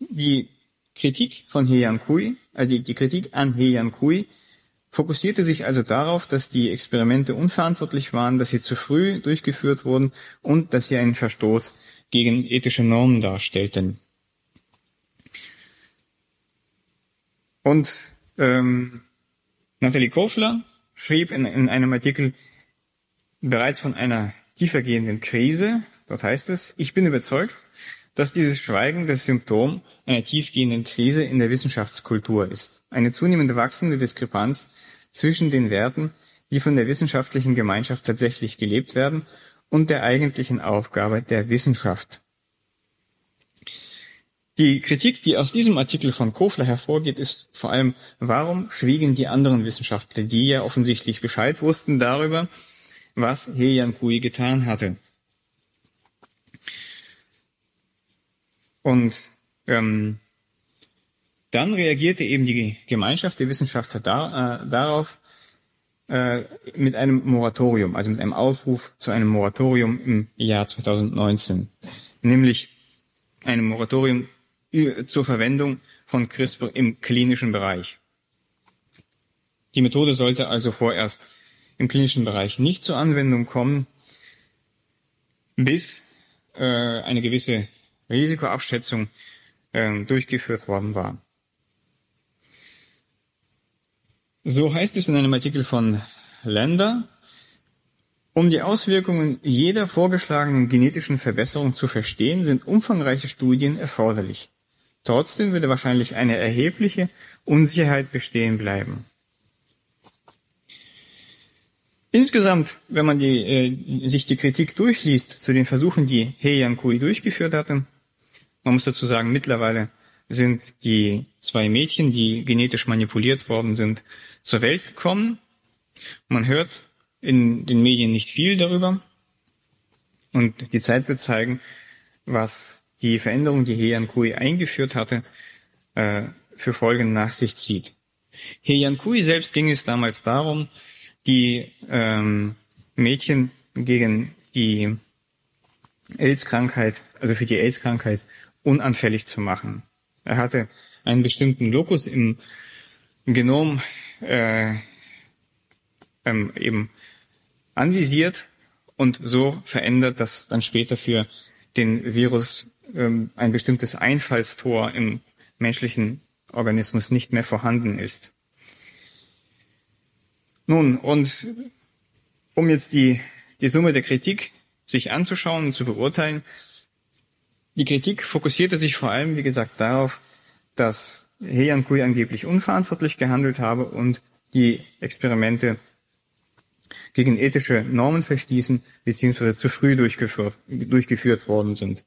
Die Kritik von He Jiankui, die Kritik an He Jiankui fokussierte sich also darauf, dass die Experimente unverantwortlich waren, dass sie zu früh durchgeführt wurden und dass sie einen Verstoß gegen ethische Normen darstellten. Und Nathalie Kofler schrieb in einem Artikel bereits von einer tiefergehenden Krise. Dort heißt es: Ich bin überzeugt, dass dieses Schweigen das Symptom einer tiefgehenden Krise in der Wissenschaftskultur ist. Eine zunehmend wachsende Diskrepanz zwischen den Werten, die von der wissenschaftlichen Gemeinschaft tatsächlich gelebt werden, und der eigentlichen Aufgabe der Wissenschaft. Die Kritik, die aus diesem Artikel von Kofler hervorgeht, ist vor allem, warum schwiegen die anderen Wissenschaftler, die ja offensichtlich Bescheid wussten darüber, was He Jiankui getan hatte. Und dann reagierte eben die Gemeinschaft der Wissenschaftler darauf mit einem Moratorium, also mit einem Aufruf zu einem Moratorium im Jahr 2019, nämlich einem Moratorium zur Verwendung von CRISPR im klinischen Bereich. Die Methode sollte also vorerst im klinischen Bereich nicht zur Anwendung kommen, bis eine gewisse Risikoabschätzung durchgeführt worden war. So heißt es in einem Artikel von Lander: Um die Auswirkungen jeder vorgeschlagenen genetischen Verbesserung zu verstehen, sind umfangreiche Studien erforderlich. Trotzdem würde wahrscheinlich eine erhebliche Unsicherheit bestehen bleiben. Insgesamt, wenn man sich die Kritik durchliest zu den Versuchen, die He Jiankui durchgeführt hatte, man muss dazu sagen, mittlerweile sind die 2 Mädchen, die genetisch manipuliert worden sind, zur Welt gekommen. Man hört in den Medien nicht viel darüber. Und die Zeit wird zeigen, was die Veränderung, die He Jiankui eingeführt hatte, für Folgen nach sich zieht. He Jiankui selbst ging es damals darum, die Mädchen gegen die AIDS-Krankheit, also für die AIDS-Krankheit, unanfällig zu machen. Er hatte einen bestimmten Lokus im Genom eben anvisiert und so verändert, dass dann später für den Virus ein bestimmtes Einfallstor im menschlichen Organismus nicht mehr vorhanden ist. Nun, und um jetzt die Summe der Kritik sich anzuschauen und zu beurteilen, die Kritik fokussierte sich vor allem, wie gesagt, darauf, dass He Jiankui angeblich unverantwortlich gehandelt habe und die Experimente gegen ethische Normen verstießen, beziehungsweise zu früh durchgeführt worden sind.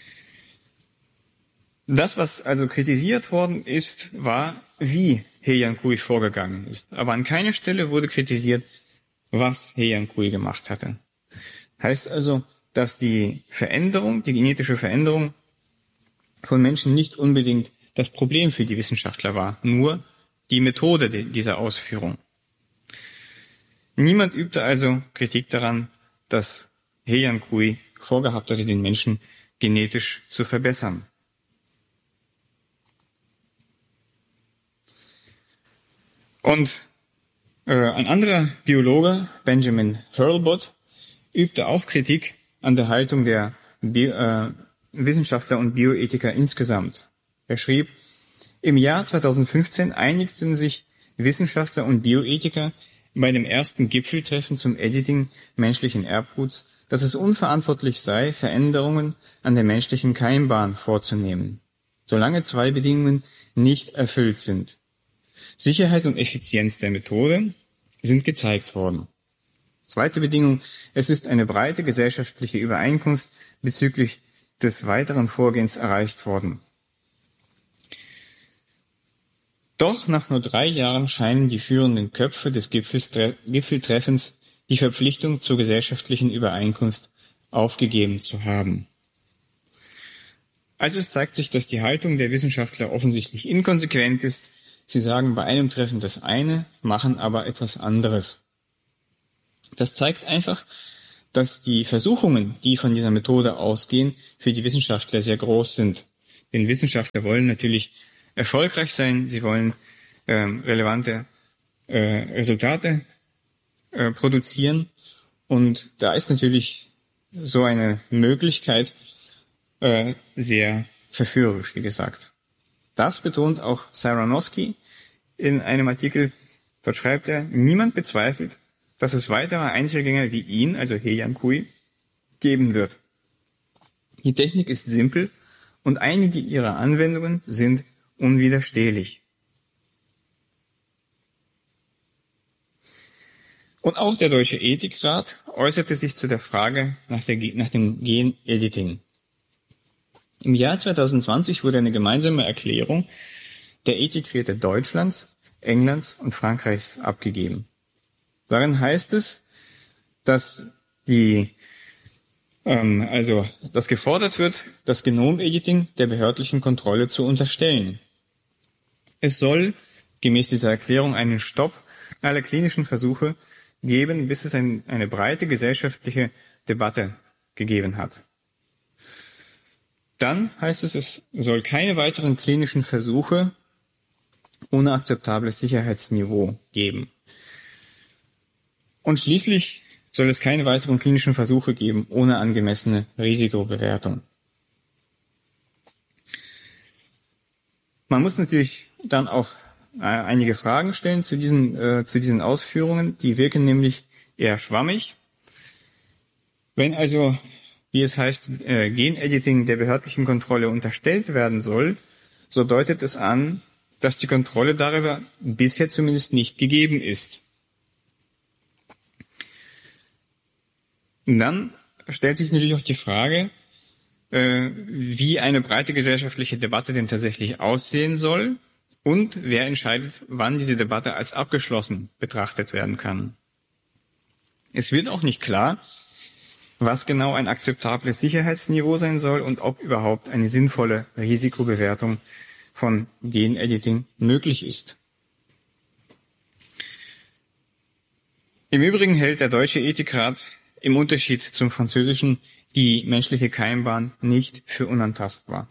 Das, was also kritisiert worden ist, war, wie He Jiankui vorgegangen ist. Aber an keiner Stelle wurde kritisiert, was He Jiankui gemacht hatte. Heißt also, dass die genetische Veränderung von Menschen nicht unbedingt das Problem für die Wissenschaftler war, nur die Methode dieser Ausführung. Niemand übte also Kritik daran, dass He Jiankui vorgehabt hatte, den Menschen genetisch zu verbessern. Und ein anderer Biologe, Benjamin Hurlbut, übte auch Kritik an der Haltung der Wissenschaftler und Bioethiker insgesamt. Er schrieb: Im Jahr 2015 einigten sich Wissenschaftler und Bioethiker bei dem ersten Gipfeltreffen zum Editing menschlichen Erbguts, dass es unverantwortlich sei, Veränderungen an der menschlichen Keimbahn vorzunehmen, solange 2 Bedingungen nicht erfüllt sind. Sicherheit und Effizienz der Methode sind gezeigt worden. Zweite Bedingung: Es ist eine breite gesellschaftliche Übereinkunft bezüglich des weiteren Vorgehens erreicht worden. Doch nach nur 3 Jahren scheinen die führenden Köpfe des Gipfeltreffens die Verpflichtung zur gesellschaftlichen Übereinkunft aufgegeben zu haben. Also es zeigt sich, dass die Haltung der Wissenschaftler offensichtlich inkonsequent ist. Sie sagen bei einem Treffen das eine, machen aber etwas anderes. Das zeigt einfach, dass die Versuchungen, die von dieser Methode ausgehen, für die Wissenschaftler sehr groß sind. Denn Wissenschaftler wollen natürlich erfolgreich sein, sie wollen relevante Resultate produzieren. Und da ist natürlich so eine Möglichkeit sehr verführerisch, wie gesagt. Das betont auch Cyranoski in einem Artikel. Dort schreibt er, niemand bezweifelt, dass es weitere Einzelgänger wie ihn, also He Jiankui, geben wird. Die Technik ist simpel und einige ihrer Anwendungen sind unwiderstehlich. Und auch der Deutsche Ethikrat äußerte sich zu der Frage nach dem Gen-Editing. Im Jahr 2020 wurde eine gemeinsame Erklärung der Ethikräte Deutschlands, Englands und Frankreichs abgegeben. Darin heißt es, dass dass gefordert wird, das Genom-Editing der behördlichen Kontrolle zu unterstellen. Es soll gemäß dieser Erklärung einen Stopp aller klinischen Versuche geben, bis es eine breite gesellschaftliche Debatte gegeben hat. Dann heißt es soll keine weiteren klinischen Versuche ohne akzeptables Sicherheitsniveau geben. Und schließlich soll es keine weiteren klinischen Versuche geben ohne angemessene Risikobewertung. Man muss natürlich dann auch einige Fragen stellen zu diesen Ausführungen. Die wirken nämlich eher schwammig. Wenn also, wie es heißt, Genediting der behördlichen Kontrolle unterstellt werden soll, so deutet es an, dass die Kontrolle darüber bisher zumindest nicht gegeben ist. Und dann stellt sich natürlich auch die Frage, wie eine breite gesellschaftliche Debatte denn tatsächlich aussehen soll und wer entscheidet, wann diese Debatte als abgeschlossen betrachtet werden kann. Es wird auch nicht klar, was genau ein akzeptables Sicherheitsniveau sein soll und ob überhaupt eine sinnvolle Risikobewertung von Genediting möglich ist. Im Übrigen hält der Deutsche Ethikrat im Unterschied zum französischen die menschliche Keimbahn nicht für unantastbar.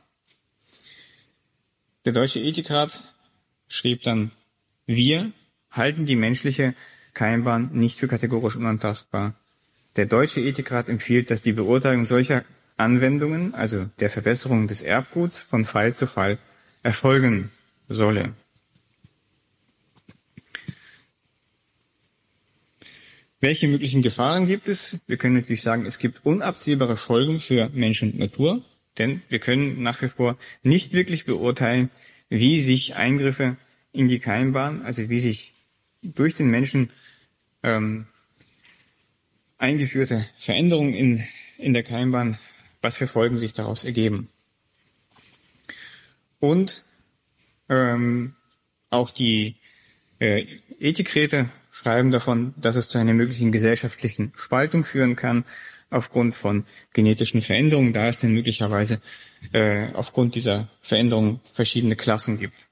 Der Deutsche Ethikrat schrieb dann, wir halten die menschliche Keimbahn nicht für kategorisch unantastbar. Der Deutsche Ethikrat empfiehlt, dass die Beurteilung solcher Anwendungen, also der Verbesserung des Erbguts, von Fall zu Fall erfolgen solle. Welche möglichen Gefahren gibt es? Wir können natürlich sagen, es gibt unabsehbare Folgen für Mensch und Natur, denn wir können nach wie vor nicht wirklich beurteilen, wie sich Eingriffe in die Keimbahn, also wie sich durch den Menschen eingeführte Veränderungen in der Keimbahn, was für Folgen sich daraus ergeben. Und auch die Ethikräte schreiben davon, dass es zu einer möglichen gesellschaftlichen Spaltung führen kann aufgrund von genetischen Veränderungen, da es dann möglicherweise aufgrund dieser Veränderungen verschiedene Klassen gibt.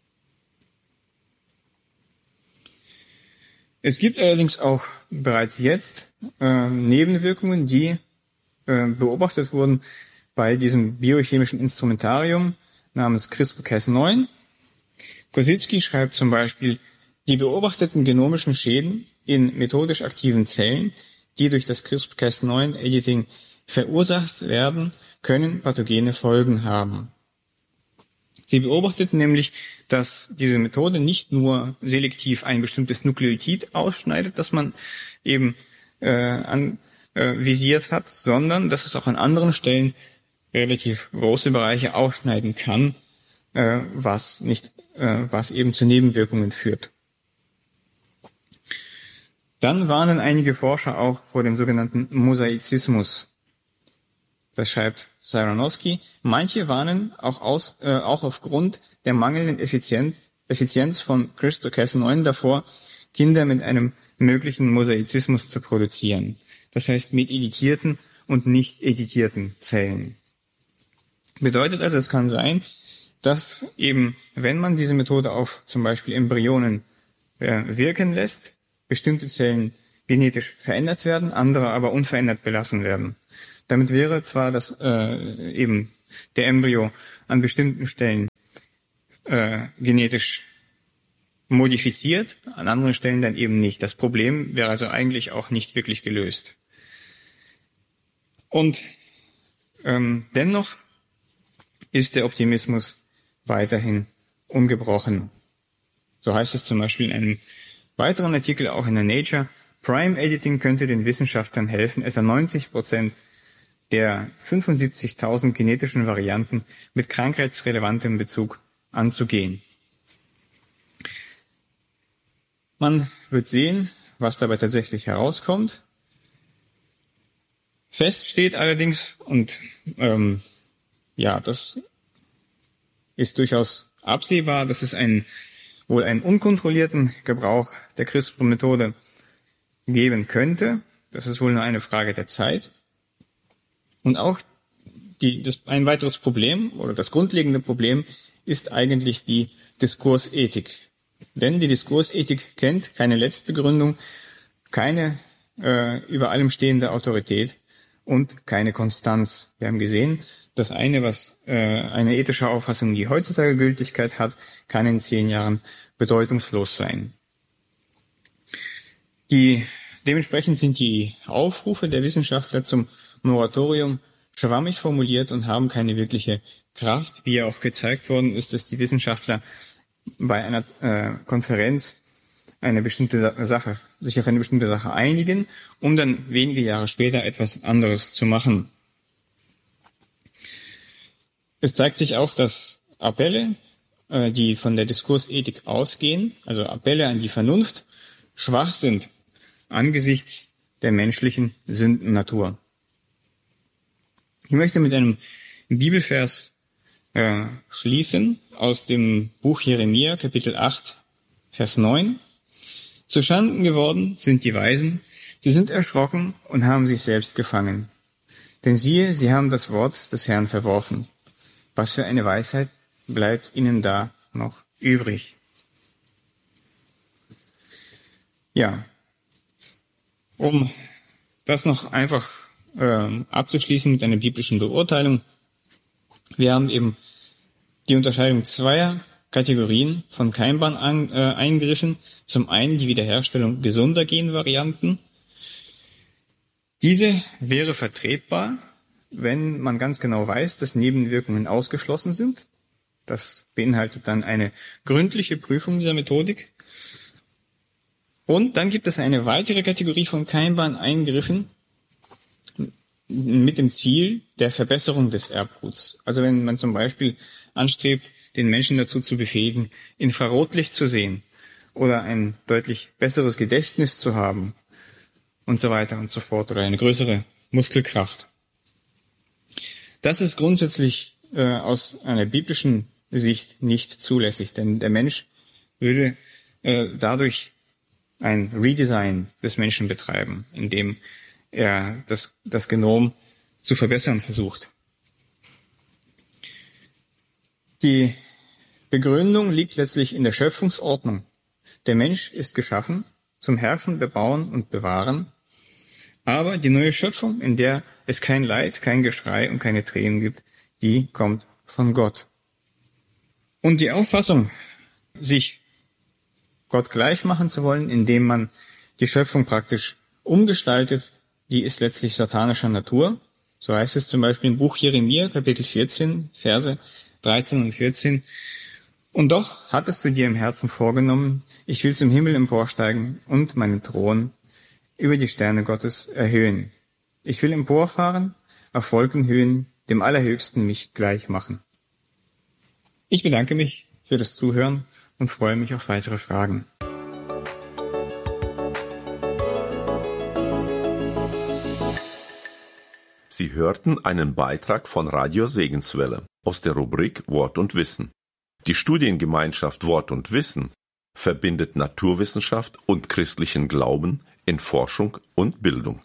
Es gibt allerdings auch bereits jetzt Nebenwirkungen, die beobachtet wurden bei diesem biochemischen Instrumentarium namens CRISPR-Cas9. Kosinski schreibt zum Beispiel, die beobachteten genomischen Schäden in methodisch aktiven Zellen, die durch das CRISPR-Cas9-Editing verursacht werden, können pathogene Folgen haben. Sie beobachteten nämlich, dass diese Methode nicht nur selektiv ein bestimmtes Nukleotid ausschneidet, das man eben visiert hat, sondern dass es auch an anderen Stellen relativ große Bereiche ausschneiden kann, was eben zu Nebenwirkungen führt. Dann warnen einige Forscher auch vor dem sogenannten Mosaizismus. Das schreibt Cyranoski. Manche warnen auch aufgrund der mangelnden Effizienz von CRISPR-Cas9 davor, Kinder mit einem möglichen Mosaizismus zu produzieren. Das heißt mit editierten und nicht editierten Zellen. Bedeutet also, es kann sein, dass eben, wenn man diese Methode auf zum Beispiel Embryonen wirken lässt, bestimmte Zellen genetisch verändert werden, andere aber unverändert belassen werden. Damit wäre zwar das eben der Embryo an bestimmten Stellen genetisch modifiziert, an anderen Stellen dann eben nicht. Das Problem wäre also eigentlich auch nicht wirklich gelöst. Und dennoch ist der Optimismus weiterhin ungebrochen. So heißt es zum Beispiel in einem weiteren Artikel auch in der Nature: Prime Editing könnte den Wissenschaftlern helfen, etwa 90% der 75.000 genetischen Varianten mit krankheitsrelevantem Bezug anzugehen. Man wird sehen, was dabei tatsächlich herauskommt. Fest steht allerdings, und das ist durchaus absehbar, dass es wohl einen unkontrollierten Gebrauch der CRISPR-Methode geben könnte. Das ist wohl nur eine Frage der Zeit. Und auch ein weiteres Problem oder das grundlegende Problem ist eigentlich die Diskursethik. Denn die Diskursethik kennt keine Letztbegründung, keine über allem stehende Autorität und keine Konstanz. Wir haben gesehen, das eine, was eine ethische Auffassung, die heutzutage Gültigkeit hat, kann in 10 Jahren bedeutungslos sein. Dementsprechend sind die Aufrufe der Wissenschaftler zum Moratorium schwammig formuliert und haben keine wirkliche Kraft, wie ja auch gezeigt worden ist, dass die Wissenschaftler bei einer Konferenz sich auf eine bestimmte Sache einigen, um dann wenige Jahre später etwas anderes zu machen. Es zeigt sich auch, dass Appelle, die von der Diskursethik ausgehen, also Appelle an die Vernunft, schwach sind angesichts der menschlichen Sündennatur. Ich möchte mit einem Bibelvers schließen aus dem Buch Jeremia, Kapitel 8, Vers 9. Zuschanden geworden sind die Weisen, sie sind erschrocken und haben sich selbst gefangen. Denn siehe, sie haben das Wort des Herrn verworfen. Was für eine Weisheit bleibt ihnen da noch übrig? Ja, um das noch einfach abzuschließen mit einer biblischen Beurteilung. Wir haben eben die Unterscheidung zweier Kategorien von Keimbahn-Eingriffen. Zum einen die Wiederherstellung gesunder Genvarianten. Diese wäre vertretbar, wenn man ganz genau weiß, dass Nebenwirkungen ausgeschlossen sind. Das beinhaltet dann eine gründliche Prüfung dieser Methodik. Und dann gibt es eine weitere Kategorie von Keimbahn-Eingriffen mit dem Ziel der Verbesserung des Erbguts. Also wenn man zum Beispiel anstrebt, den Menschen dazu zu befähigen, Infrarotlicht zu sehen oder ein deutlich besseres Gedächtnis zu haben und so weiter und so fort oder eine größere Muskelkraft. Das ist grundsätzlich aus einer biblischen Sicht nicht zulässig, denn der Mensch würde dadurch ein Redesign des Menschen betreiben, indem er das Genom zu verbessern versucht. Die Begründung liegt letztlich in der Schöpfungsordnung. Der Mensch ist geschaffen zum Herrschen, Bebauen und Bewahren, aber die neue Schöpfung, in der es kein Leid, kein Geschrei und keine Tränen gibt, die kommt von Gott. Und die Auffassung, sich Gott gleich machen zu wollen, indem man die Schöpfung praktisch umgestaltet, die ist letztlich satanischer Natur. So heißt es zum Beispiel im Buch Jeremia, Kapitel 14, Verse 13 und 14. Und doch hattest du dir im Herzen vorgenommen, ich will zum Himmel emporsteigen und meinen Thron über die Sterne Gottes erhöhen. Ich will emporfahren, auf Wolkenhöhen, dem Allerhöchsten mich gleich machen. Ich bedanke mich für das Zuhören und freue mich auf weitere Fragen. Sie hörten einen Beitrag von Radio Segenswelle aus der Rubrik Wort und Wissen. Die Studiengemeinschaft Wort und Wissen verbindet Naturwissenschaft und christlichen Glauben in Forschung und Bildung.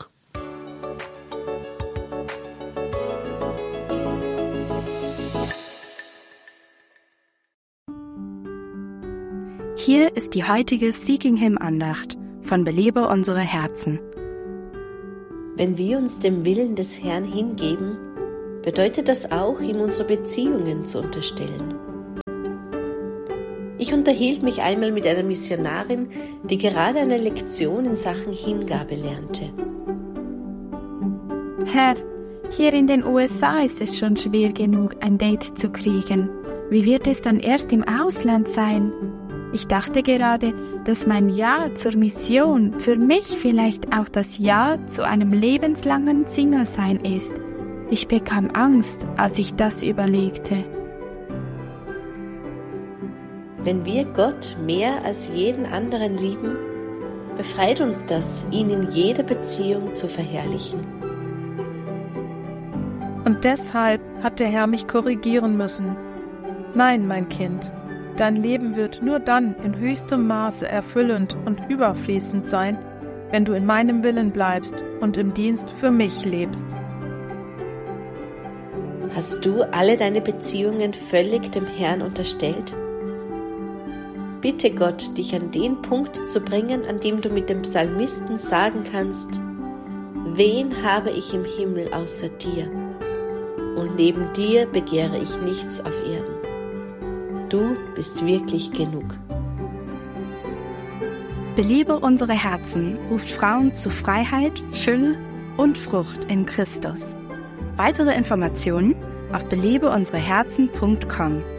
Hier ist die heutige Seeking Him Andacht von Belebe unsere Herzen. Wenn wir uns dem Willen des Herrn hingeben, bedeutet das auch, ihm unsere Beziehungen zu unterstellen. Ich unterhielt mich einmal mit einer Missionarin, die gerade eine Lektion in Sachen Hingabe lernte. Herr, hier in den USA ist es schon schwer genug, ein Date zu kriegen. Wie wird es dann erst im Ausland sein? Ich dachte gerade, dass mein Ja zur Mission für mich vielleicht auch das Ja zu einem lebenslangen Single-Sein ist. Ich bekam Angst, als ich das überlegte. Wenn wir Gott mehr als jeden anderen lieben, befreit uns das, ihn in jeder Beziehung zu verherrlichen. Und deshalb hat der Herr mich korrigieren müssen. Nein, mein Kind, dein Leben wird nur dann in höchstem Maße erfüllend und überfließend sein, wenn du in meinem Willen bleibst und im Dienst für mich lebst. Hast du alle deine Beziehungen völlig dem Herrn unterstellt? Bitte Gott, dich an den Punkt zu bringen, an dem du mit dem Psalmisten sagen kannst: Wen habe ich im Himmel außer dir? Und neben dir begehre ich nichts auf Erden. Du bist wirklich genug. Belebe unsere Herzen ruft Frauen zu Freiheit, Fülle und Frucht in Christus. Weitere Informationen auf belebeunsereherzen.com.